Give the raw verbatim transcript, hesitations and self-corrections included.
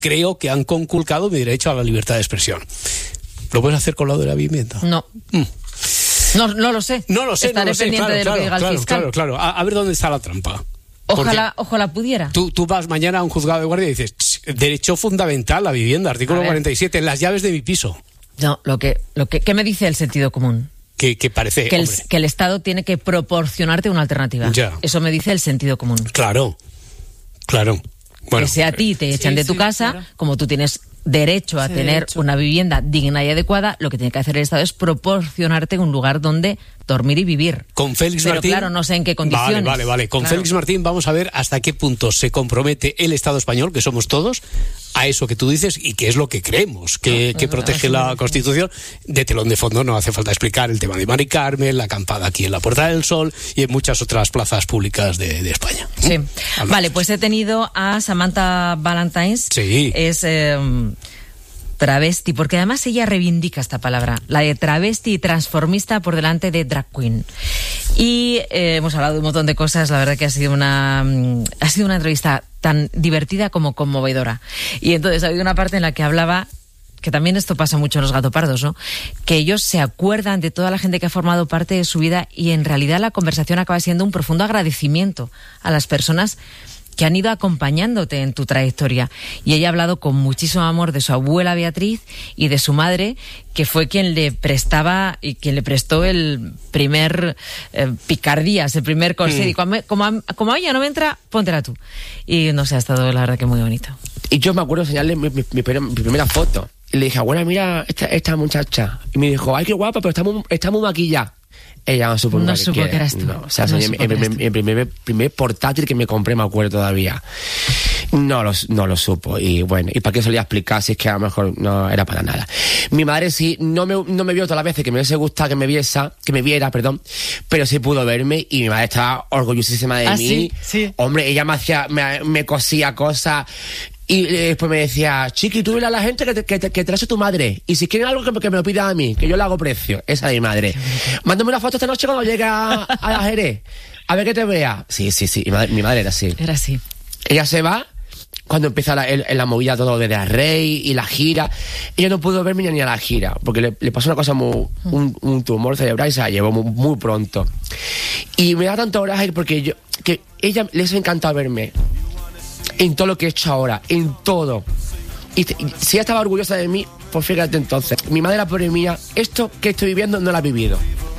creo que han conculcado mi derecho a la libertad de expresión. ¿Lo puedes hacer con lo de la vivienda? No. Mm. No, no lo sé. No lo sé, Estaré no lo sé, pendiente claro, de lo claro, que diga el claro, fiscal. claro, claro. A, a ver dónde está la trampa. Ojalá, ojalá pudiera. Tú, tú vas mañana a un juzgado de guardia y dices, derecho fundamental, la vivienda, artículo cuarenta y siete, las llaves de mi piso. No, lo que, lo que, ¿qué me dice el sentido común? Que, que parece, que el, hombre. que el Estado tiene que proporcionarte una alternativa. Ya. Eso me dice el sentido común. Claro, claro. Bueno, que sea a ti te echan sí, de tu sí, casa, claro. como tú tienes derecho a Ese tener derecho. una vivienda digna y adecuada, lo que tiene que hacer el Estado es proporcionarte un lugar donde dormir y vivir. Con Félix Pero Martín. claro, no sé en qué condiciones. Vale, vale, vale. Con Claro. Félix Martín vamos a ver hasta qué punto se compromete el Estado español, que somos todos, a eso que tú dices y que es lo que creemos, que, que protege la Constitución. De telón de fondo no hace falta explicar el tema de Mari Carmen, la acampada aquí en la Puerta del Sol y en muchas otras plazas públicas de, de España. Sí. Hablamos. Vale, pues he tenido a Samantha Valentines. Sí. Es eh, travesti, porque además ella reivindica esta palabra, la de travesti y transformista por delante de drag queen. Y eh, hemos hablado de un montón de cosas, la verdad que ha sido una mm, ha sido una entrevista tan divertida como conmovedora. Y entonces ha habido una parte en la que hablaba, que también esto pasa mucho en los gatopardos, ¿no? Que ellos se acuerdan de toda la gente que ha formado parte de su vida y en realidad la conversación acaba siendo un profundo agradecimiento a las personas que han ido acompañándote en tu trayectoria. Y ella ha hablado con muchísimo amor de su abuela Beatriz y de su madre, que fue quien le prestaba y quien le prestó el primer eh, picardías, el primer corsé. Mm. Y como, como, como a ella no me entra, póntela tú. Y no sé, ha estado la verdad que muy bonito. Y yo me acuerdo de enseñarle mi, mi, mi, mi primera foto. Y le dije, abuela, mira esta, esta muchacha. Y me dijo, ay, qué guapa, pero está muy, está muy maquillada. Ella no supo, No supo que eras tú. No, o sea, No soy supo el, que el- eras tú. el primer, primer portátil que me compré, me acuerdo todavía. No lo, no lo supo. Y bueno, ¿y para qué solía explicar si es que a lo mejor no era para nada? Mi madre sí, no me, no me vio todas las veces que me hubiese gustado que me viesa, que me viera, perdón, pero sí pudo verme y mi madre estaba orgullosísima de ¿Ah, mí. sí? Sí. Hombre, ella me hacía, me, me cosía cosas. Y eh, después me decía, chiqui, tú dile a la gente que te, que te, que te la hace tu madre. Y si quieren algo, que, me- que me lo pidan a mí, que yo le hago precio. Esa es mi madre. Mándame una foto esta noche cuando llegue a, a la Jerez. A ver que te vea. Sí, sí, sí. Mi madre, mi madre era así. Era así. Ella se va cuando empieza la, el- la movida todo de la Rey y la gira. Ella no pudo verme ni a la gira, porque le, le pasó una cosa muy, un, un tumor cerebral y se la llevó muy, muy pronto. Y me da tanto coraje porque yo, que ella les ha encantado verme en todo lo que he hecho ahora, en todo. Y, te- y si ella estaba orgullosa de mí, pues fíjate entonces, mi madre era pobre mía, esto que estoy viviendo no lo ha vivido.